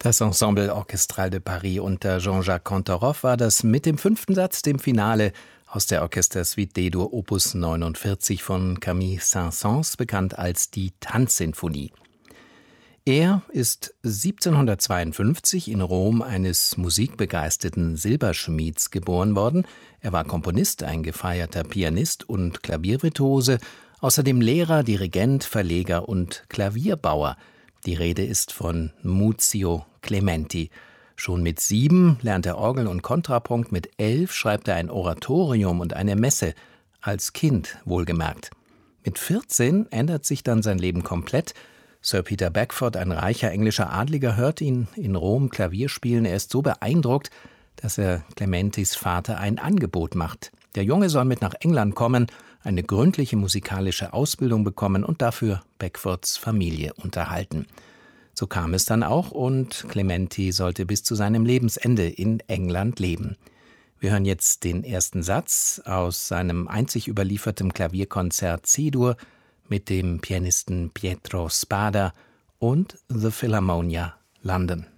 Das Ensemble Orchestral de Paris unter Jean-Jacques Cantoroff war das mit dem 5. Satz, dem Finale aus der Orchestersuite D-Dur Opus 49 von Camille Saint-Saëns, bekannt als die Tanzsinfonie. Er ist 1752 in Rom eines musikbegeisterten Silberschmieds geboren worden. Er war Komponist, ein gefeierter Pianist und Klaviervirtuose, außerdem Lehrer, Dirigent, Verleger und Klavierbauer. Die Rede ist von Muzio Clementi. Schon mit 7 lernt er Orgel und Kontrapunkt, mit 11 schreibt er ein Oratorium und eine Messe, als Kind wohlgemerkt. Mit 14 ändert sich dann sein Leben komplett. Sir Peter Beckford, ein reicher englischer Adliger, hört ihn in Rom Klavier spielen. Er ist so beeindruckt, dass er Clementis Vater ein Angebot macht. Der Junge soll mit nach England kommen, eine gründliche musikalische Ausbildung bekommen und dafür Beckfords Familie unterhalten. So kam es dann auch und Clementi sollte bis zu seinem Lebensende in England leben. Wir hören jetzt den ersten Satz aus seinem einzig überlieferten Klavierkonzert C-Dur mit dem Pianisten Pietro Spada und The Philharmonia London.